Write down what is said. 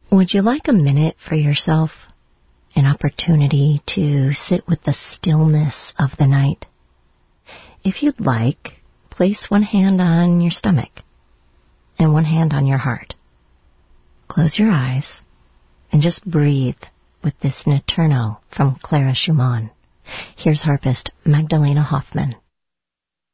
Would you like a minute for yourself? An opportunity to sit with the stillness of the night? If you'd like, place one hand on your stomach and one hand on your heart. Close your eyes and just breathe with this Naterno from Clara Schumann. Here's harpist Magdalena Hoffman.